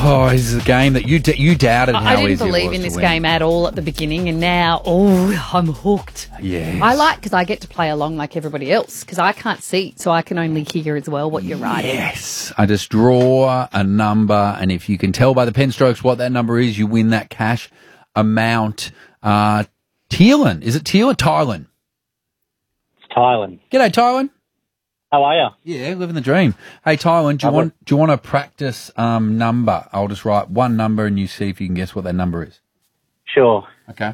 Oh, this is a game that you doubted how I didn't easy it believe was in to this win. game at all at the beginning, and now, I'm hooked. Yes. I like because I get to play along like everybody else because I can't see, so I can only hear as well what you're writing. Yes. I just draw a number, and if you can tell by the pen strokes what that number is, you win that cash amount. Teelan. Is it Teelan? Tylan. It's Tylan. G'day, Tylan. How are you? Yeah, living the dream. Hey, Tylan, do you want a practice number? I'll just write one number and you see if you can guess what that number is. Sure. Okay.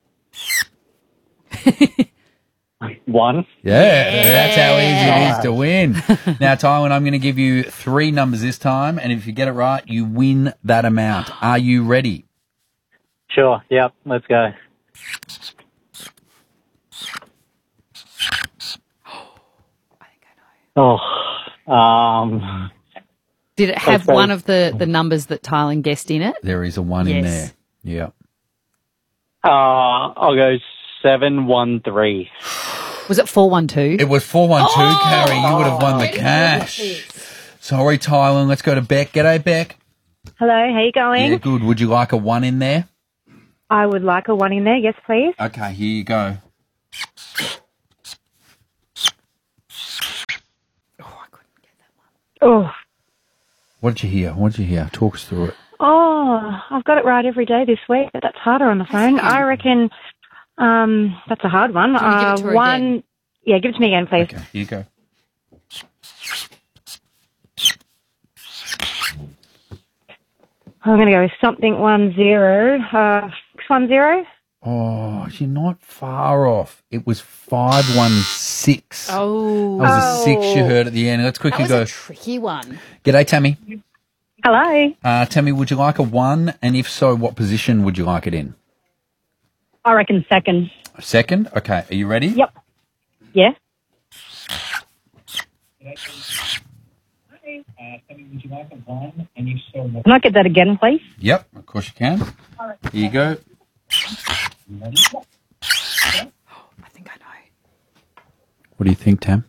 1. Yeah, that's how easy it is to win. Now, Tylan, I'm going to give you 3 numbers this time, and if you get it right, you win that amount. Are you ready? Sure. Yep. Let's go. Did it have one of the numbers that Tylan guessed in it? There is a 1 in there. Yes. Yeah. I'll go 713. Was it 412? It was 412, Carrie. You would have won the cash. Sorry, Tylan. Let's go to Beck. G'day, Beck. Hello, how you going? Yeah, good. Would you like a 1 in there? I would like a 1 in there, yes, please. Okay, here you go. Oh, What did you hear? Talk us through it. I've got it right every day this week, but that's harder on the phone. I reckon that's a hard one. Do you want to give it to her 1, again? yeah, give it to me again, please. Okay, here you go. I'm going to go with something 10, 610. Oh, you're not far off. It was 516. Oh. That was a 6 you heard at the end. Let's That quickly was go. a tricky one. G'day, Tammy. Hello. Tammy, would you like a 1? And if so, what position would you like it in? I reckon second. A second? Okay, are you ready? Yep. Yeah. Can I get that again, please? Yep, of course you can. Here you go. I think I know. What do you think, Tam?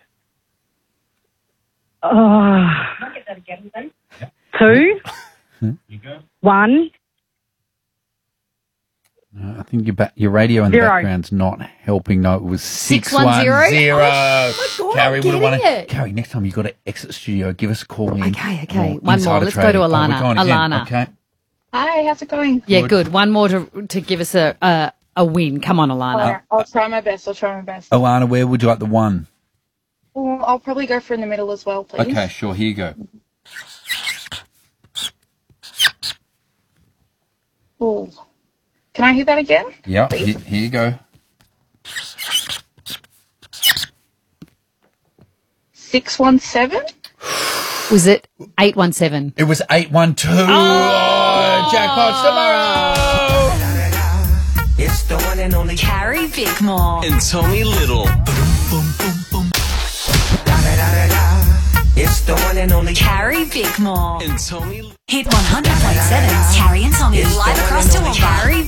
Can I get that again, please? 2, 1, I think your radio in the 0. background's not helping. No, it was 610. 610. Oh my God, Carrie I'm would have won getting it. it. Carrie, next time you've got to exit studio, give us a call in. Okay. One insider more. Let's go to trading. Alana. we're going again. Alana. Okay. Hi, how's it going? Yeah, good. One more to give us a win. Come on, Alana. I'll try my best. Alana, where would you like the 1? Well, I'll probably go for in the middle as well, please. Okay, sure. Here you go. Ooh. Can I hear that again? Yep, here you go. 617? Was it 817? It was 812. Oh, jackpot tomorrow. It's the one and only Carrie Bickmore. and Tommy Little. It's the one and only Carrie Bickmore. and Tommy. Hit 100.7. Carrie and Tommy live across to Carrie